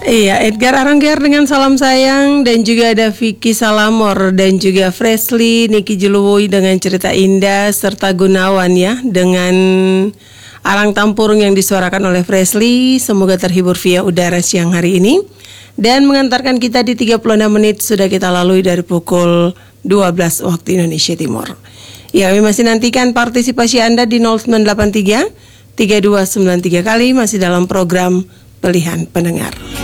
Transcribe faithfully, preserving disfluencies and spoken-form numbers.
Iya, Edgar Arangger dengan salam sayang, dan juga ada Vicky Salamor dan juga Fresley, Niki Juluwui dengan cerita indah, serta Gunawan ya dengan Alang Tampurung yang disuarakan oleh Fresley. Semoga terhibur via udara siang hari ini dan mengantarkan kita di tiga puluh enam menit sudah kita lalui dari pukul dua belas waktu Indonesia Timur. Ya, kami masih nantikan partisipasi Anda di nol sembilan delapan tiga tiga dua sembilan tiga kali masih dalam program Pilihan Pendengar.